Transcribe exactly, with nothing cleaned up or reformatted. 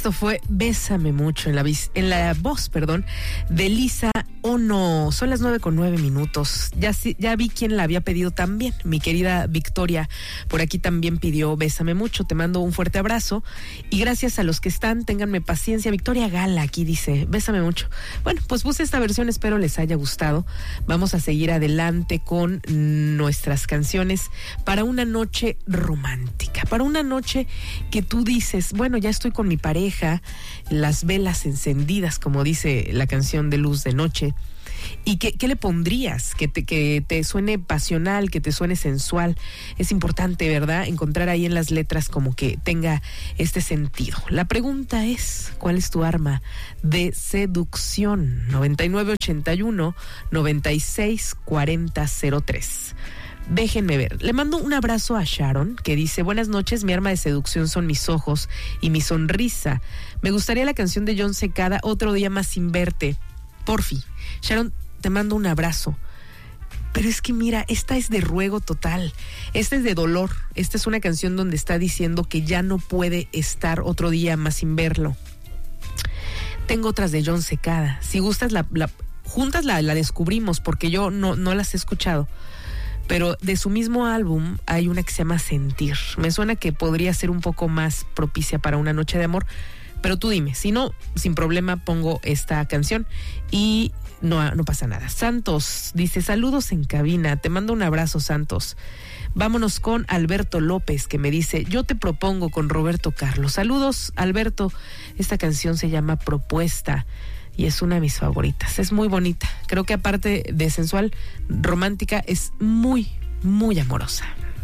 Esto fue Bésame Mucho en la, en la voz, perdón, de Lisa Ono. Son las nueve con nueve minutos. Ya, ya vi quién la había pedido también. Mi querida Victoria por aquí también pidió Bésame Mucho. Te mando un fuerte abrazo y gracias a los que están, ténganme paciencia. Victoria Gala aquí dice Bésame Mucho. Bueno, pues puse esta versión, espero les haya gustado. Vamos a seguir adelante con nuestras canciones para una noche romántica, para una noche que tú dices, bueno, ya estoy con mi pareja, las velas encendidas, como dice la canción de Luz de Noche. ¿Y qué, qué le pondrías? Que te, que te suene pasional, que te suene sensual. Es importante, ¿verdad? Encontrar ahí en las letras como que tenga este sentido. La pregunta es, ¿cuál es tu arma de seducción? noventa y nueve ochenta y uno noventa y seis cuarenta cero tres. Déjenme ver. Le mando un abrazo a Sharon, que dice, buenas noches, mi arma de seducción son mis ojos y mi sonrisa. Me gustaría la canción de John Secada, Otro día más sin verte. Porfi. Sharon, te mando un abrazo. Pero es que mira, esta es de ruego total. Esta es de dolor. Esta es una canción donde está diciendo que ya no puede estar otro día más sin verlo. Tengo otras de John Secada. Si gustas, la, la, juntas la, la descubrimos, porque yo no, no las he escuchado. Pero de su mismo álbum hay una que se llama Sentir. Me suena que podría ser un poco más propicia para una noche de amor. Pero tú dime, si no, sin problema pongo esta canción y no, no pasa nada. Santos dice, saludos en cabina, te mando un abrazo, Santos. Vámonos con Alberto López, que me dice, yo te propongo con Roberto Carlos. Saludos, Alberto. Esta canción se llama Propuesta y es una de mis favoritas. Es muy bonita. Creo que aparte de sensual, romántica, es muy, muy amorosa.